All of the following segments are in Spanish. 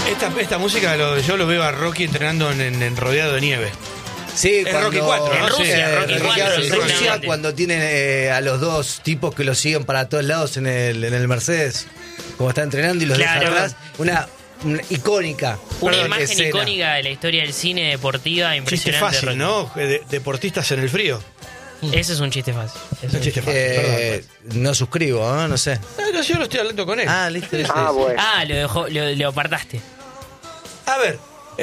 Esta música yo lo veo a Rocky entrenando en rodeado de nieve. Sí, es Rocky 4, ¿no? En Rusia, Rocky 4. En Rusia, cuando tienen a los dos tipos que lo siguen para todos lados en el Mercedes, como está entrenando y los deja atrás, una icónica. Una imagen icónica de la historia del cine deportiva impresionante. Chiste fácil, ¿no? Deportistas en el frío. Ese es un chiste fácil. Es un chiste fácil, perdón. No suscribo, no sé. No, yo lo estoy hablando con él. Listo. Bueno. Lo apartaste. A ver,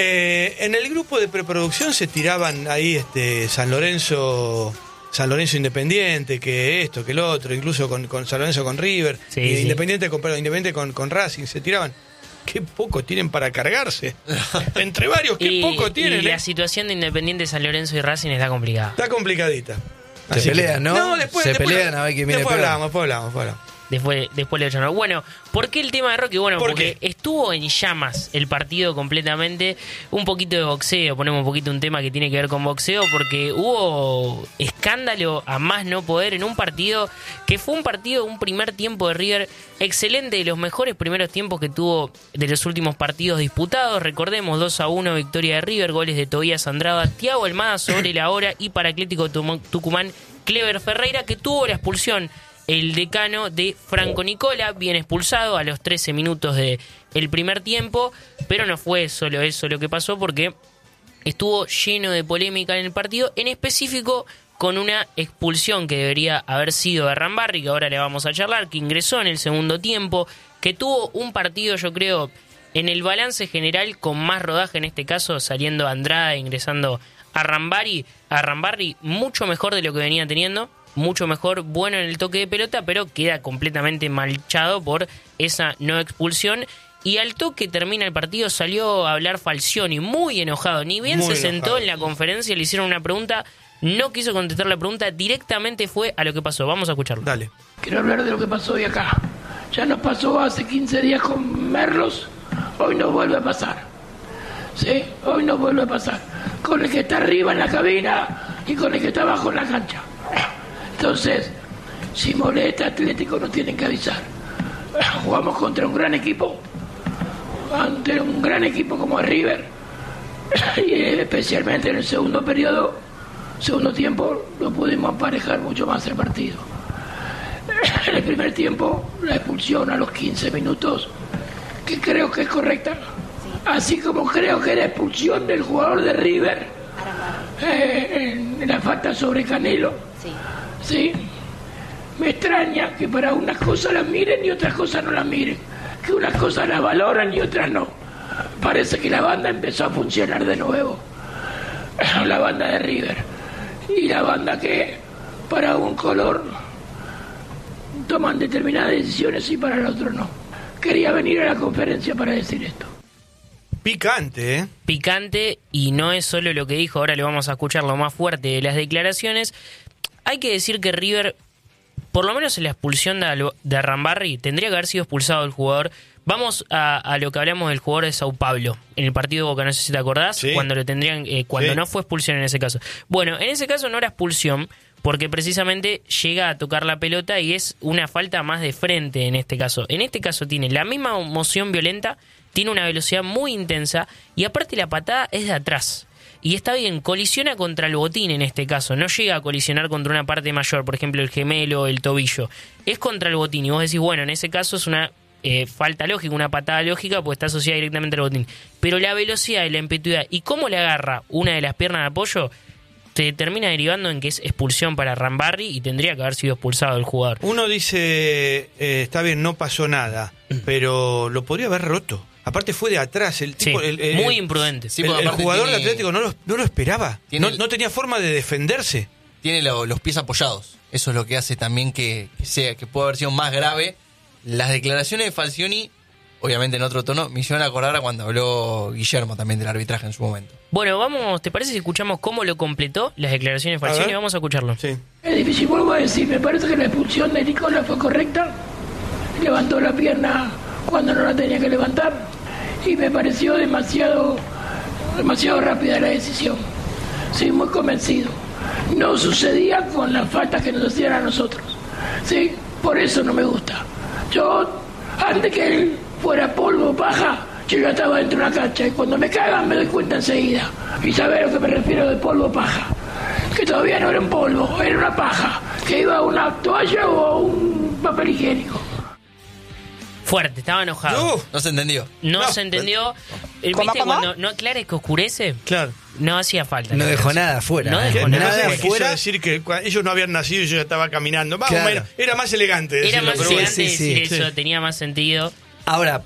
en el grupo de preproducción se tiraban ahí San Lorenzo Independiente, que esto, que el otro, incluso con San Lorenzo con River, Independiente con Racing, se tiraban. Qué poco tienen para cargarse. Entre varios, qué poco tienen. Y la situación de Independiente, San Lorenzo y Racing está complicada. Está complicadita. Se pelean, ¿no? No, después pelean a ver quién viene. Después hablamos. Después le echan. Bueno, ¿por qué el tema de Rocky? Bueno, porque estuvo en llamas el partido completamente. Un poquito de boxeo, ponemos un poquito un tema que tiene que ver con boxeo, porque hubo escándalo a más no poder en un partido que fue un primer tiempo de River excelente, de los mejores primeros tiempos que tuvo de los últimos partidos disputados. Recordemos, 2-1 victoria de River, goles de Tobías Andrada, Thiago Almada sobre la hora y para Atlético Tucumán, Clever Ferreira, que tuvo la expulsión. El decano de Franco Nicola, bien expulsado a los 13 minutos del primer tiempo, pero no fue solo eso lo que pasó, porque estuvo lleno de polémica en el partido, en específico con una expulsión que debería haber sido de Rambarri, que ahora le vamos a charlar, que ingresó en el segundo tiempo, que tuvo un partido, yo creo, en el balance general con más rodaje, en este caso saliendo Andrada e ingresando a Rambarri, mucho mejor de lo que venía teniendo. Mucho mejor, bueno en el toque de pelota, pero queda completamente manchado por esa no expulsión. Y al toque termina el partido, salió a hablar Falcioni, muy enojado. Ni bien se sentó en la conferencia, le hicieron una pregunta, no quiso contestar la pregunta, directamente fue a lo que pasó. Vamos a escucharlo. Dale. Quiero hablar de lo que pasó hoy acá. Ya nos pasó hace 15 días con Merlos, hoy nos vuelve a pasar. Sí, hoy nos vuelve a pasar. Con el que está arriba en la cabina y con el que está abajo en la cancha. Entonces, si molesta Atlético nos tienen que avisar. Jugamos contra un gran equipo, ante un gran equipo como River, y especialmente en el segundo tiempo, lo pudimos aparejar mucho más el partido. En el primer tiempo, la expulsión a los 15 minutos, que creo que es correcta, así como creo que la expulsión del jugador de River, en la falta sobre Canelo. Sí, me extraña que para unas cosas las miren y otras cosas no las miren, que unas cosas las valoran y otras no. Parece que la banda empezó a funcionar de nuevo, la banda de River, y la banda que para un color toman determinadas decisiones y para el otro no. Quería venir a la conferencia para decir esto. Picante, ¿eh? Picante, y no es solo lo que dijo, ahora le vamos a escuchar lo más fuerte de las declaraciones. Hay que decir que River, por lo menos en la expulsión de Rambarri, tendría que haber sido expulsado el jugador. Vamos a lo que hablamos del jugador de Sao Paulo, en el partido de Boca, no sé si te acordás, cuando lo tendrían, cuando no fue expulsión en ese caso. Bueno, en ese caso no era expulsión, porque precisamente llega a tocar la pelota y es una falta más de frente en este caso. En este caso tiene la misma moción violenta, tiene una velocidad muy intensa y aparte la patada es de atrás. Y está bien, colisiona contra el botín en este caso, no llega a colisionar contra una parte mayor, por ejemplo el gemelo, el tobillo. Es contra el botín y vos decís, bueno, en ese caso es una falta lógica, una patada lógica, pues está asociada directamente al botín. Pero la velocidad y la impetuidad y cómo le agarra una de las piernas de apoyo, te termina derivando en que es expulsión para Rambarri y tendría que haber sido expulsado el jugador. Uno dice, está bien, no pasó nada, pero lo podría haber roto. Aparte fue de atrás, el tipo, muy imprudente. Sí, el jugador de Atlético no lo esperaba, no tenía forma de defenderse. Tiene los pies apoyados, eso es lo que hace también que puede haber sido más grave. Las declaraciones de Falcioni, obviamente en otro tono, me hicieron acordar a cuando habló Guillermo también del arbitraje en su momento. Bueno, vamos, ¿te parece si escuchamos cómo lo completó las declaraciones de Falcioni? Vamos a escucharlo. Sí. Es difícil, vuelvo a decir, me parece que la expulsión de Nicola fue correcta. Levantó la pierna cuando no la tenía que levantar y me pareció demasiado rápida la decisión. Sí, muy convencido. No sucedía con las faltas que nos hacían a nosotros. Sí, por eso no me gusta. Yo, antes que él fuera polvo o paja, yo ya estaba dentro de una cancha y cuando me cagan me doy cuenta enseguida. Y sabés a lo que me refiero de polvo paja. Que todavía no era un polvo, era una paja. Que iba a una toalla o a un papel higiénico. Fuerte, estaba enojado. No se entendió. No se entendió. ¿Viste cuando no aclares que oscurece? Claro. No hacía falta. No dejó nada afuera. No dejó Me nada parece que quiso afuera. decir que ellos no habían nacido y yo ya estaba caminando. Más Claro. o menos. Era más elegante Era decirlo, más pero bueno. elegante sí, decir sí. eso, tenía más sentido. Ahora,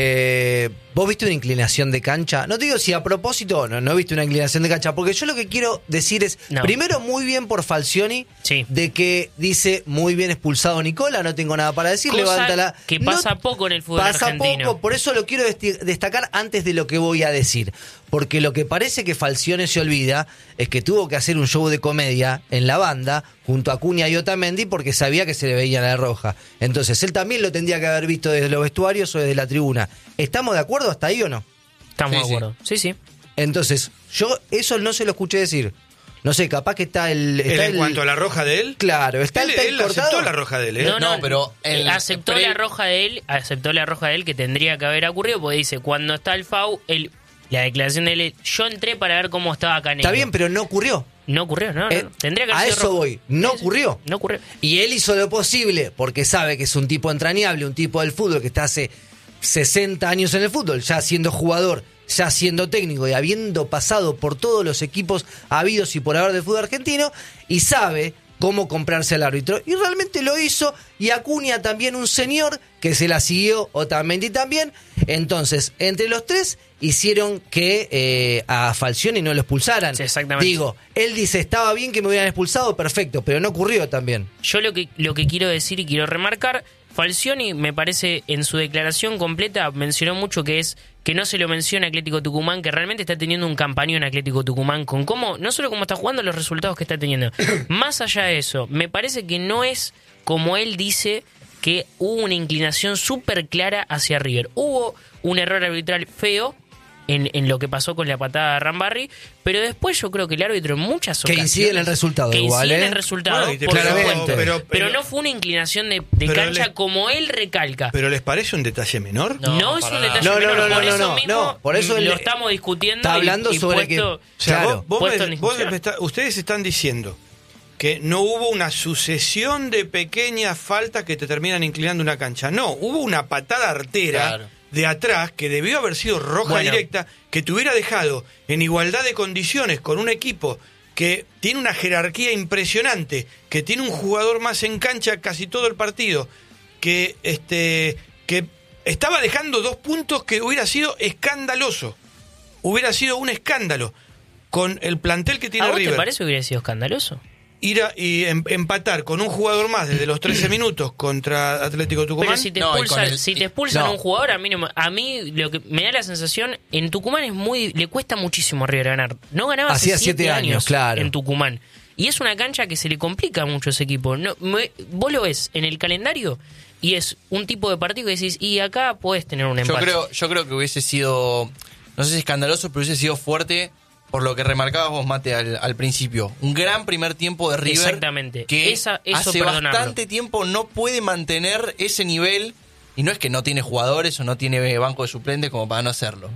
¿vos viste una inclinación de cancha? No te digo si a propósito o no viste una inclinación de cancha, porque yo lo que quiero decir es, No. primero, muy bien por Falcioni, Sí. de que dice muy bien expulsado Nicola, no tengo nada para decir, Cosa levántala. que No- pasa poco en el fútbol pasa argentino. poco, por eso lo quiero destacar antes de lo que voy a decir. Porque lo que parece que Falcioni se olvida es que tuvo que hacer un show de comedia en la banda junto a Acuña y Otamendi porque sabía que se le veía la roja. Entonces él también lo tendría que haber visto desde los vestuarios o desde la tribuna. ¿Estamos de acuerdo hasta ahí o no? Estamos Sí, de acuerdo. Sí. Entonces, yo eso no se lo escuché decir. No sé, capaz que está el... Está En cuanto a la roja de él, Claro, está él, el tape él cortado. aceptó la roja de él, ¿eh? No, pero el aceptó la roja de él que tendría que haber ocurrido, porque dice, cuando está el FAU, la declaración de él, yo entré para ver cómo estaba Canelo. Está bien, pero no ocurrió. No ocurrió, no. Tendría que a haber sido eso roja. voy. No Sí, sí. ocurrió. No ocurrió. Y él hizo lo posible porque sabe que es un tipo entrañable, un tipo del fútbol que está hace 60 años en el fútbol, ya siendo jugador, ya siendo técnico y habiendo pasado por todos los equipos habidos y por haber del fútbol argentino, y sabe cómo comprarse al árbitro. Y realmente lo hizo, y Acuña también, un señor que se la siguió, Otamendi también. Entonces, entre los tres hicieron que a Falcioni no lo expulsaran. Sí, exactamente. Digo, él dice, estaba bien que me hubieran expulsado, perfecto, pero no ocurrió también. Yo lo que quiero decir y quiero remarcar, Falcioni me parece en su declaración completa mencionó mucho que no se lo menciona Atlético Tucumán, que realmente está teniendo un campañón Atlético Tucumán con cómo, no solo cómo está jugando, los resultados que está teniendo. Más allá de eso, me parece que no es como él dice que hubo una inclinación súper clara hacia River. Hubo un error arbitral feo en lo que pasó con la patada de Rambarri, pero después yo creo que el árbitro en muchas Que ocasiones... incide en el resultado que igual, incide en ¿eh? el resultado, Bueno, y te- por claramente. supuesto. Pero- Pero no fue una inclinación de cancha como él recalca. ¿Pero les parece un detalle menor? No, es para un nada. detalle No, menor, no, por no, eso no, mismo no, por eso lo él estamos discutiendo está hablando y sobre puesto, O sea, Claro. vos puesto en vos discusión. ustedes están diciendo que no hubo una sucesión de pequeñas faltas que te terminan inclinando una cancha. No, hubo una patada artera Claro. de atrás que debió haber sido roja Bueno. directa, que te hubiera dejado en igualdad de condiciones con un equipo que tiene una jerarquía impresionante, que tiene un jugador más en cancha casi todo el partido, que estaba dejando 2 puntos que hubiera sido escandaloso. Hubiera sido un escándalo con el plantel que tiene ¿A vos River. te parece que hubiera sido escandaloso? Ir y empatar con un jugador más desde los 13 minutos contra Atlético Tucumán. Pero si te No, y expulsan, con el- si te expulsan no. a un jugador, a mí lo que me da la sensación, en Tucumán le cuesta muchísimo a River ganar. No ganaba hace Hacía 7 7 años, claro. en Tucumán. Y es una cancha que se le complica mucho a ese equipo. Vos lo ves en el calendario y es un tipo de partido que decís, y acá podés tener un empate. Yo creo que hubiese sido, no sé si escandaloso, pero hubiese sido fuerte por lo que remarcabas vos, Mate, al principio. Un gran primer tiempo de River. Exactamente. Que Eso hace perdonarlo. bastante tiempo no puede mantener ese nivel. Y no es que no tiene jugadores o no tiene banco de suplentes como para no hacerlo.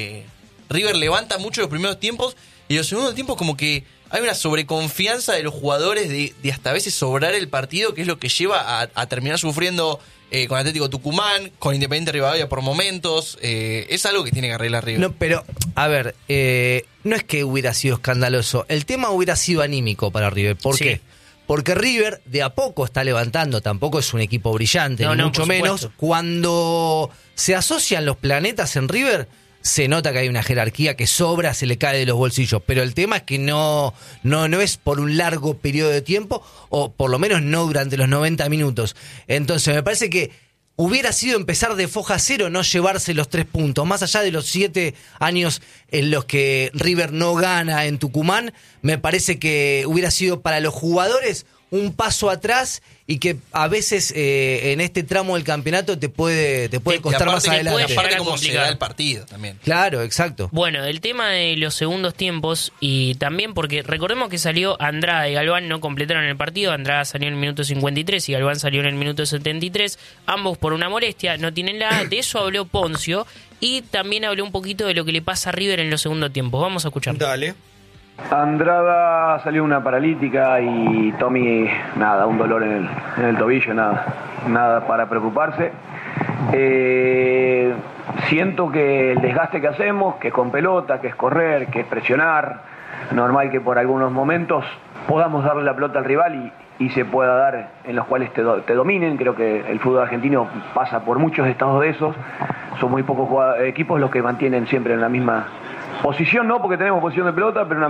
River levanta mucho los primeros tiempos y los segundos tiempos como que hay una sobreconfianza de los jugadores de hasta a veces sobrar el partido, que es lo que lleva a terminar sufriendo con Atlético Tucumán, con Independiente Rivadavia por momentos. Es algo que tiene que arreglar River. No, pero, a ver, no es que hubiera sido escandaloso. El tema hubiera sido anímico para River. ¿Por Sí. qué? Porque River de a poco está levantando, tampoco es un equipo brillante, No, ni no, mucho por menos. supuesto. Cuando se asocian los planetas en River, se nota que hay una jerarquía que sobra, se le cae de los bolsillos. Pero el tema es que no es por un largo periodo de tiempo, o por lo menos no durante los 90 minutos. Entonces me parece que hubiera sido empezar de foja cero, no llevarse los 3 puntos. Más allá de los 7 años en los que River no gana en Tucumán, me parece que hubiera sido para los jugadores un paso atrás y que a veces en este tramo del campeonato te puede costar más Y adelante. puede aparte llegar a cómo se complicar. da el partido también. Claro, exacto. Bueno, el tema de los segundos tiempos y también porque recordemos que salió Andrada y Galván no completaron el partido, Andrada salió en el minuto 53 y Galván salió en el minuto 73, ambos por una molestia, no tienen la... De eso habló Poncio y también habló un poquito de lo que le pasa a River en los segundos tiempos. Vamos a escuchar. Dale. Andrada salió una paralítica y Tommy, nada, un dolor en el tobillo, nada para preocuparse. Siento que el desgaste que hacemos, que es con pelota, que es correr, que es presionar, normal que por algunos momentos podamos darle la pelota al rival y se pueda dar en los cuales te dominen. Creo que el fútbol argentino pasa por muchos estados de esos. Son muy pocos equipos los que mantienen siempre en la misma posición, no porque tenemos posición de pelota, pero en la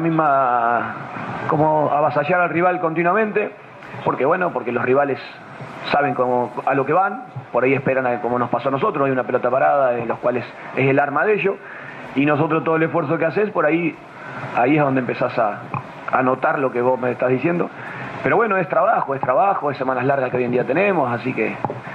misma, como avasallar al rival continuamente, porque los rivales saben a lo que van, por ahí esperan como nos pasó a nosotros, hay una pelota parada en los cuales es el arma de ellos, y nosotros todo el esfuerzo que haces, por ahí es donde empezás a notar lo que vos me estás diciendo. Pero bueno, es trabajo, es semanas largas que hoy en día tenemos, así que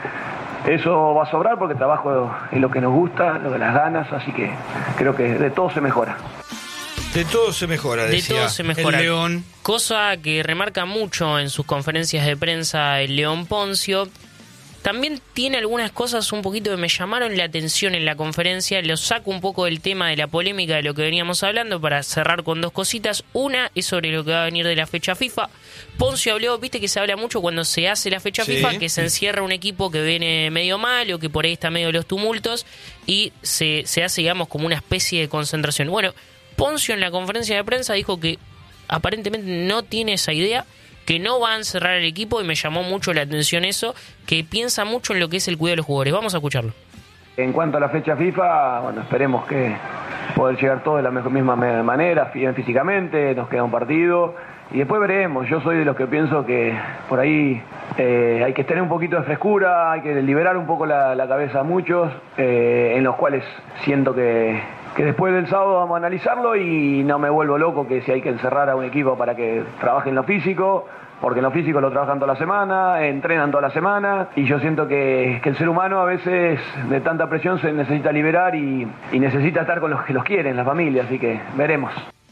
eso va a sobrar porque trabajo es lo que nos gusta, lo de las ganas, así que creo que de todo se mejora. De todo se mejora, decía de todo se mejora. el León. Cosa que remarca mucho en sus conferencias de prensa el León Poncio. También tiene algunas cosas un poquito que me llamaron la atención en la conferencia. Lo saco un poco del tema de la polémica de lo que veníamos hablando para cerrar con dos cositas. Una es sobre lo que va a venir de la fecha FIFA. Poncio habló, viste que se habla mucho cuando se hace la fecha FIFA, que se encierra un equipo que viene medio mal o que por ahí está medio de los tumultos y se hace, digamos, como una especie de concentración. Bueno, Poncio en la conferencia de prensa dijo que aparentemente no tiene esa idea, que no va a encerrar el equipo, y me llamó mucho la atención eso, que piensa mucho en lo que es el cuidado de los jugadores. Vamos a escucharlo. En cuanto a la fecha FIFA, bueno, esperemos que poder llegar todos de la misma manera, físicamente, nos queda un partido y después veremos. Yo soy de los que pienso que por ahí hay que tener un poquito de frescura, hay que liberar un poco la cabeza a muchos, en los cuales siento que después del sábado vamos a analizarlo y no me vuelvo loco que si hay que encerrar a un equipo para que trabaje en lo físico, porque en lo físico lo trabajan toda la semana, entrenan toda la semana, y yo siento que el ser humano a veces de tanta presión se necesita liberar y necesita estar con los que los quieren, la familia, así que veremos.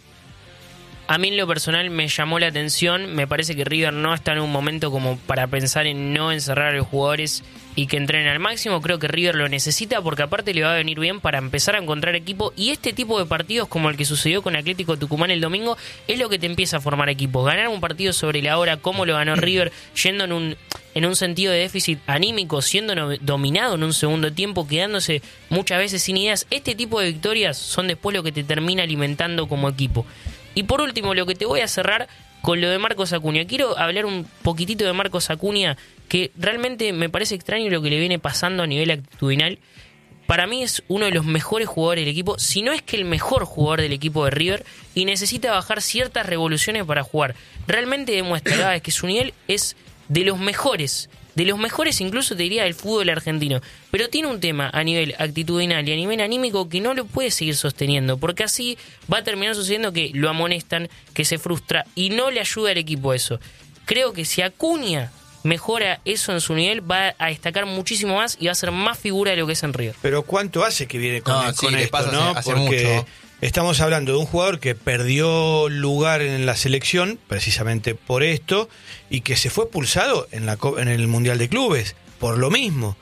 A mí en lo personal me llamó la atención, me parece que River no está en un momento como para pensar en no encerrar a los jugadores y que entrenen al máximo. Creo que River lo necesita porque aparte le va a venir bien para empezar a encontrar equipo, y este tipo de partidos como el que sucedió con Atlético Tucumán el domingo es lo que te empieza a formar equipo. Ganar un partido sobre la hora como lo ganó River, yendo en un sentido de déficit anímico, siendo dominado en un segundo tiempo, quedándose muchas veces sin ideas. Este tipo de victorias son después lo que te termina alimentando como equipo. Y por último, lo que te voy a cerrar con lo de Marcos Acuña. Quiero hablar un poquitito de Marcos Acuña, que realmente me parece extraño lo que le viene pasando a nivel actitudinal. Para mí es uno de los mejores jugadores del equipo, si no es que el mejor jugador del equipo de River, y necesita bajar ciertas revoluciones para jugar. Realmente demuestra cada vez que su nivel es de los mejores incluso te diría del fútbol argentino, pero tiene un tema a nivel actitudinal y a nivel anímico que no lo puede seguir sosteniendo, porque así va a terminar sucediendo que lo amonestan, que se frustra y no le ayuda al equipo eso. Creo que si Acuña mejora eso en su nivel, va a destacar muchísimo más y va a ser más figura de lo que es en River. Pero ¿cuánto hace que viene con esto, pasa no? Hace Porque mucho. Estamos hablando de un jugador que perdió lugar en la selección precisamente por esto, y que se fue expulsado en el Mundial de Clubes por lo mismo.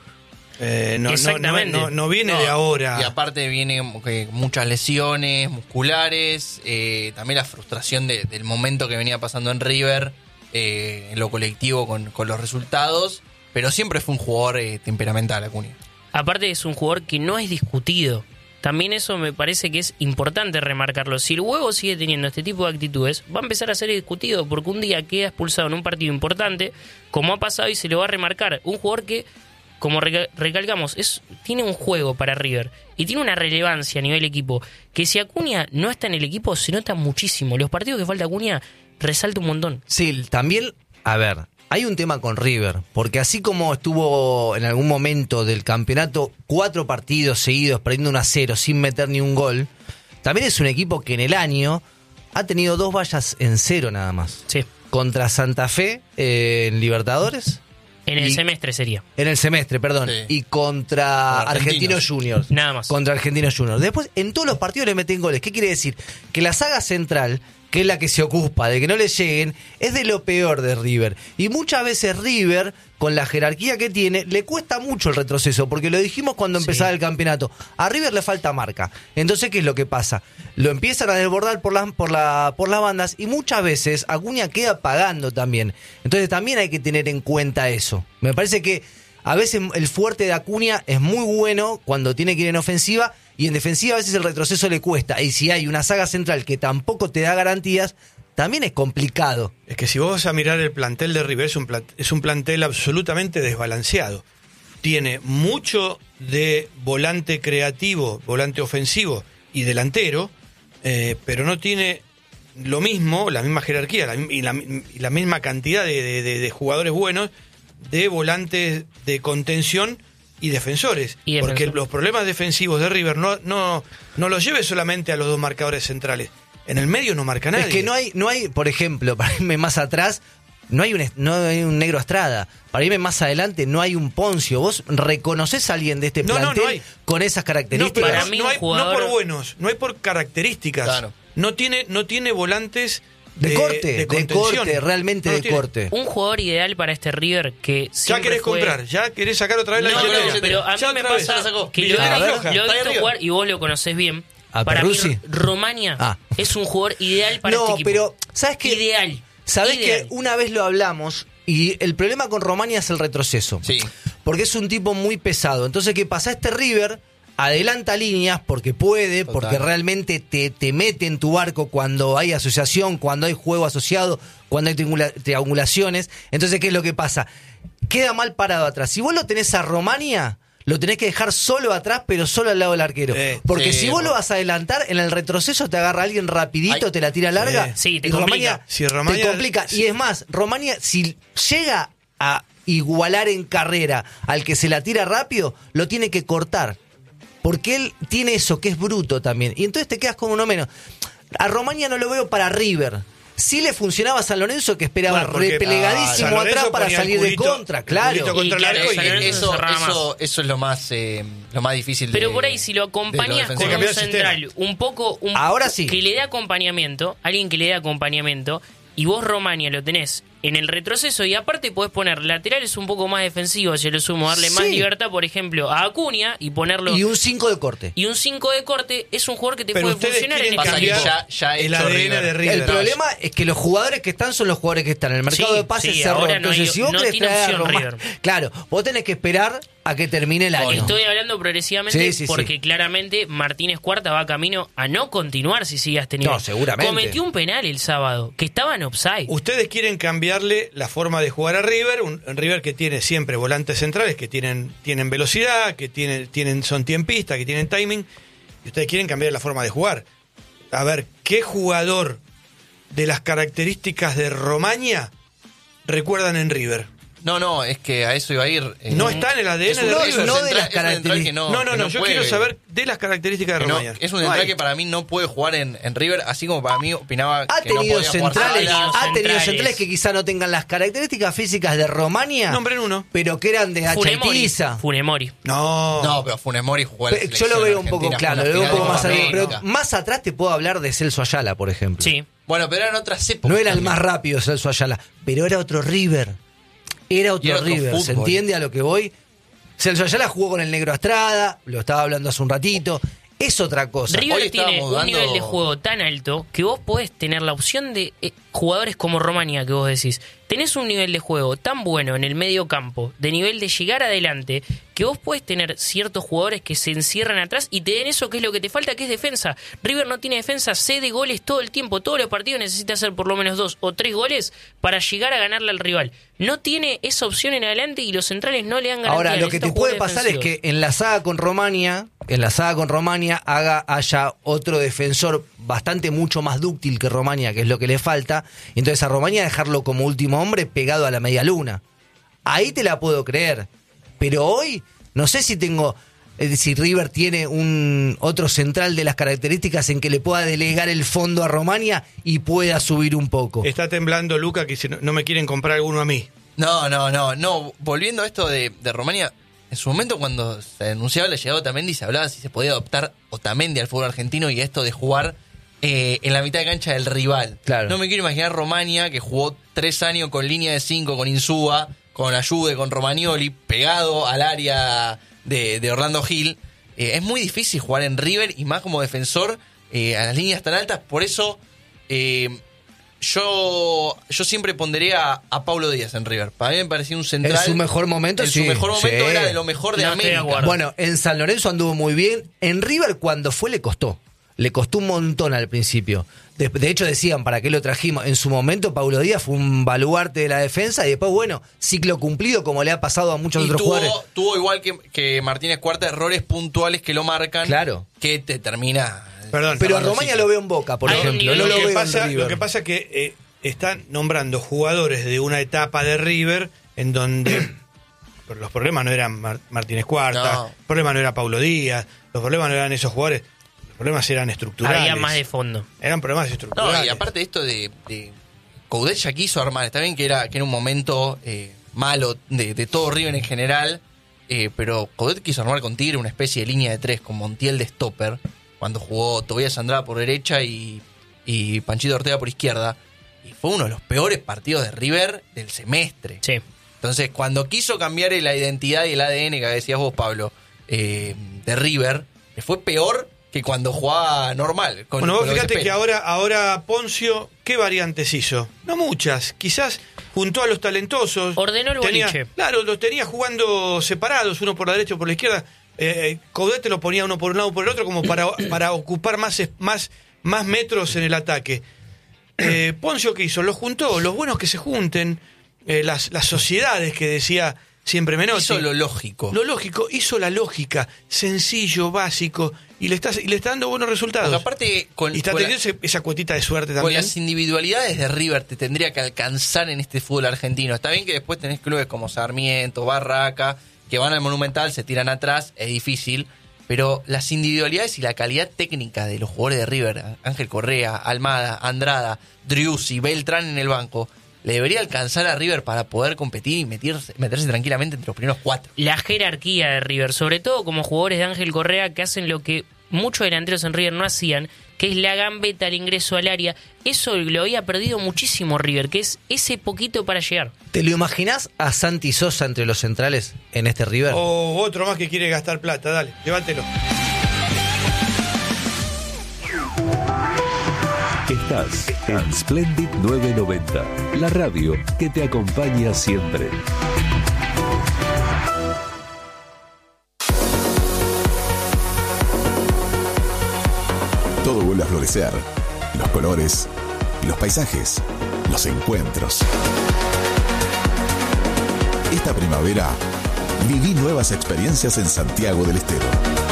Exactamente. No viene de ahora. Y aparte viene muchas lesiones musculares, también la frustración del momento que venía pasando en River, en lo colectivo con los resultados, pero siempre fue un jugador temperamental, Acuña. Aparte es un jugador que no es discutido. También eso me parece que es importante remarcarlo. Si el Huevo sigue teniendo este tipo de actitudes, va a empezar a ser discutido, porque un día queda expulsado en un partido importante, como ha pasado, y se lo va a remarcar. Un jugador que, como recalcamos, tiene un juego para River y tiene una relevancia a nivel equipo, que si Acuña no está en el equipo se nota muchísimo. Los partidos que falta Acuña resalta un montón. Sí, también, a ver, hay un tema con River, porque así como estuvo en algún momento del campeonato 4 partidos seguidos perdiendo 1-0 sin meter ni un gol, también es un equipo que en el año ha tenido 2 vallas en 0 nada más. Sí. Contra Santa Fe en Libertadores. En el semestre sería. En el semestre, perdón. Sí. Y contra Argentinos Juniors. Nada más. Contra Argentinos Juniors. Después, en todos los partidos le meten goles. ¿Qué quiere decir? Que la saga central que es la que se ocupa de que no le lleguen, es de lo peor de River. Y muchas veces River, con la jerarquía que tiene, le cuesta mucho el retroceso, porque lo dijimos cuando empezaba el campeonato. A River le falta marca. Entonces, ¿qué es lo que pasa? Lo empiezan a desbordar por las bandas y muchas veces Acuña queda pagando también. Entonces también hay que tener en cuenta eso. Me parece que a veces el fuerte de Acuña es muy bueno cuando tiene que ir en ofensiva, y en defensiva a veces el retroceso le cuesta. Y si hay una saga central que tampoco te da garantías, también es complicado. Es que si vos vas a mirar el plantel de River, es un plantel absolutamente desbalanceado. Tiene mucho de volante creativo, volante ofensivo y delantero, pero no tiene lo mismo, la misma jerarquía y la misma cantidad de jugadores buenos, de volantes de contención y defensores. Porque los problemas defensivos de River no los lleve solamente a los dos marcadores centrales. En el medio no marca nadie. Es que no hay, por ejemplo, para irme más atrás, no hay un Negro Estrada. Para irme más adelante, no hay un Poncio. ¿Vos reconocés a alguien de este plantel no hay. con esas características? Para mí no hay, jugador... no por buenos, no hay por características. Claro. No tiene volantes de corte, contención. realmente No de tiene. corte. Un jugador ideal para este River que Ya querés comprar, ya querés sacar otra vez la No, billetera. pero a mí Ya me otra vez. pasa ya la sacó. que lo Billetera he floja. visto jugar y vos lo conocés bien. ¿A Para mí, Peruzzi? Romaña es un jugador ideal para este equipo. pero ¿sabes qué? Ideal. ¿Sabés Ideal. que una vez lo hablamos y el problema con Romaña es el retroceso? Sí. Porque es un tipo muy pesado. Entonces, ¿qué pasa? Este River adelanta líneas porque puede, Total. porque realmente te mete en tu barco cuando hay asociación, cuando hay juego asociado, cuando hay triangulaciones. Entonces, ¿qué es lo que pasa? Queda mal parado atrás. Si vos lo tenés a Romaña, lo tenés que dejar solo atrás, pero solo al lado del arquero. Porque sí, si vos lo vas a adelantar, en el retroceso te agarra alguien rapidito, te la tira larga. Sí, te y complica. Si Romaña- te complica. Y es más, Romaña, si llega a igualar en carrera al que se la tira rápido, lo tiene que cortar. Porque él tiene eso, que es bruto también. Y entonces te quedas con uno menos. A Romaña no lo veo para River. Sí le funcionaba a San Lorenzo, que esperaba Bueno, porque replegadísimo San Lorenzo atrás para ponía el salir de culito- contra, el claro. culito contra Y claro, el arco San Lorenzo se cerraba más. Eso es lo más difícil Pero de, por ahí, si lo acompañas de lo con un Cambiar el central, un poco. Ahora sí. Que le dé acompañamiento, alguien que le dé acompañamiento, y vos, Romaña, lo tenés en el retroceso, y aparte podés poner laterales un poco más defensivos, si lo sumo, darle más Sí. libertad, por ejemplo, a Acuña y ponerlo. Y un 5 de corte. Y un 5 de corte es un jugador que te Pero puede ustedes funcionar en quieren este Pasa que equipo. cambiar ya ha el hecho ADN River. de River. El problema es que los jugadores que están son los jugadores que están. El mercado Sí, de pases sí, cerró. ahora no Entonces, hay- si vos no querés tiene traer a opción Román- River. Claro, vos tenés que esperar a que termine el año. Estoy hablando progresivamente Sí, sí, porque sí. claramente Martínez Cuarta va camino a no continuar si sigue a este nivel. No, seguramente. Cometió un penal el sábado, que estaba en offside. Ustedes quieren cambiarle la forma de jugar a River, un River que tiene siempre volantes centrales, que tienen velocidad, que son tiempistas, que tienen timing, y ustedes quieren cambiar la forma de jugar. A ver, ¿qué jugador de las características de Romaña recuerdan en River? No, es que a eso iba a ir. No está en el ADN es un- de es un River. No de central- las es un central que características. No, que yo puede- quiero saber de las características de que no- Romaña. es un central que para mí no puede jugar en River, así como para mí opinaba Ha que no tenido podía jugar centrales, Salas. ha tenido centrales. centrales que quizá no tengan las características físicas de Romaña, Nombren uno. pero que eran de Hachaitiza. Funemori. No, pero Funes Mori jugó a la Yo lo selección veo un poco argentina, claro, jugó lo una veo un poco final más de arriba. Copa Pero América. más atrás te puedo hablar de Celso Ayala, por ejemplo. Sí. Bueno, pero eran otras épocas. No era el también. más rápido Celso Ayala, pero era otro River. Era otro Y era otro River, ¿se fútbol. entiende a lo que voy? Celso Ayala jugó con el Negro Estrada, lo estaba hablando hace un ratito. Es otra cosa. River Hoy tiene estábamos un dando- nivel de juego tan alto que vos podés tener la opción de jugadores como Romaña, que vos decís. Tenés un nivel de juego tan bueno en el medio campo, de nivel de llegar adelante, que vos podés tener ciertos jugadores que se encierran atrás y te den eso que es lo que te falta, que es defensa. River no tiene defensa, cede goles todo el tiempo. Todos los partidos necesita hacer por lo menos 2 o 3 goles para llegar a ganarle al rival. No tiene esa opción en adelante y los centrales no le dan garantía. Ahora, lo que te Necesita puede jugadores pasar es defensivos. que en la saga con Romaña haya otro defensor bastante mucho más dúctil que Romaña, que es lo que le falta, y entonces a Romaña dejarlo como último hombre pegado a la media luna. Ahí te la puedo creer. Pero hoy, no sé si si River tiene un otro central de las características en que le pueda delegar el fondo a Romaña y pueda subir un poco. está temblando Luca que dice, no me quieren comprar alguno a mí. No. Volviendo a esto de Romaña, en su momento cuando se anunciaba la llegada de Otamendi, se hablaba si se podía adoptar Otamendi al fútbol argentino y esto de jugar en la mitad de cancha del rival. Claro. No me quiero imaginar Romaña, que jugó 3 años con línea de 5, con Insúa, con Ayude, con Romagnoli, pegado al área de Orlando Gil. Es muy difícil jugar en River y más como defensor a las líneas tan altas. Por eso yo siempre pondría a Paulo Díaz en River. Para mí me parecía un central. En su mejor momento, en sí. su mejor momento Sí. era de lo mejor de No estoy de América. acuerdo. Bueno, en San Lorenzo anduvo muy bien. En River cuando fue le costó. Le costó un montón al principio. De hecho decían, ¿para qué lo trajimos? En su momento Paulo Díaz fue un baluarte de la defensa y después, bueno, ciclo cumplido como le ha pasado a muchos Y otros jugadores. tuvo igual que Martínez Cuarta errores puntuales que lo marcan. Claro. Que te termina. Perdón. Pero a Salvando Romaña ciclo. lo veo en Boca, por Hay un ejemplo. nivel No lo Lo que veo pasa, en River. lo que pasa es que están nombrando jugadores de una etapa de River en donde pero los problemas no eran Martínez Cuarta, No. los problemas no era Paulo Díaz, los problemas no eran esos jugadores, los problemas eran estructurales. Había más de fondo. Eran problemas estructurales. No, y aparte de esto de Coudet ya quiso armar, está bien que era un momento malo de todo River en general, pero Coudet quiso armar con Tigre una especie de línea de 3 con Montiel de stopper, cuando jugó Tobías Andrada por derecha y Panchito Ortega por izquierda, y fue uno de los peores partidos de River del semestre. Sí. Entonces, cuando quiso cambiar la identidad y el ADN que decías vos, Pablo, de River, le fue peor que cuando jugaba normal. Bueno, vos con lo fíjate se que espera. ahora Poncio, ¿qué variantes hizo? No muchas, quizás juntó a los talentosos. Ordenó el boliche. Claro, los tenía jugando separados, uno por la derecha y por la izquierda. Coudet lo ponía uno por un lado y por el otro como para ocupar más metros en el ataque. Poncio, ¿qué hizo? Los juntó, los buenos que se junten, las sociedades que decía siempre Menotti. Hizo lo lógico. Lo lógico, hizo la lógica, sencillo, básico, y le está dando buenos resultados. Porque aparte, Y está teniendo esa cuotita de suerte con también. las individualidades de River te tendría que alcanzar en este fútbol argentino. Está bien que después tenés clubes como Sarmiento, Barraca, que van al Monumental, se tiran atrás, es difícil. Pero las individualidades y la calidad técnica de los jugadores de River, Ángel Correa, Almada, Andrada, Driussi, Beltrán en el banco, le debería alcanzar a River para poder competir y meterse tranquilamente entre los primeros 4. La jerarquía de River, sobre todo como jugadores de Ángel Correa que hacen lo que muchos delanteros en River no hacían, que es la gambeta al ingreso al área. Eso lo había perdido muchísimo River, que es ese poquito para llegar. ¿Te lo imaginás a Santi Sosa entre los centrales en este River? O otro más que quiere gastar plata, dale, llévatelo. Estás en Splendid 990, la radio que te acompaña siempre. Todo vuelve a florecer. Los colores, los paisajes, los encuentros. Esta primavera, viví nuevas experiencias en Santiago del Estero.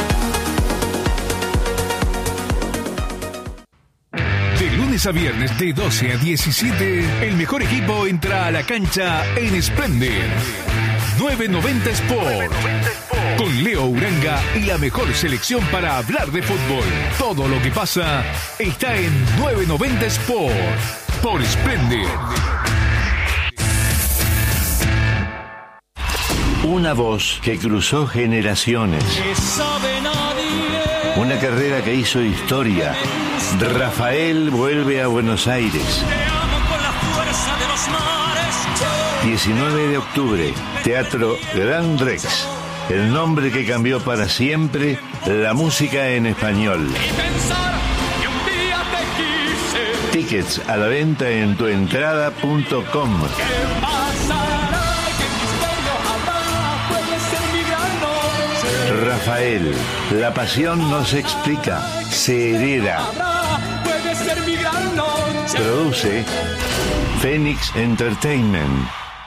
De lunes a viernes de 12 a 17, el mejor equipo entra a la cancha en Splendid 990 Sport. Con Leo Uranga y la mejor selección para hablar de fútbol. Todo lo que pasa está en 990 Sport. Por Splendid. Una voz que cruzó generaciones. Una carrera que hizo historia. Rafael vuelve a Buenos Aires. 19 de octubre, Teatro Gran Rex. El nombre que cambió para siempre la música en español. Tickets a la venta en tuentrada.com. Rafael, la pasión no se explica, se hereda. Produce Phoenix Entertainment.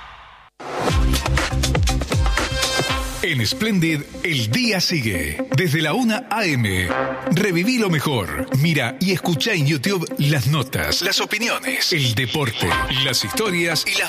En Splendid, el día sigue. Desde la 1 a.m. Reviví lo mejor. Mira y escucha en YouTube las notas, las opiniones, el deporte, las historias y las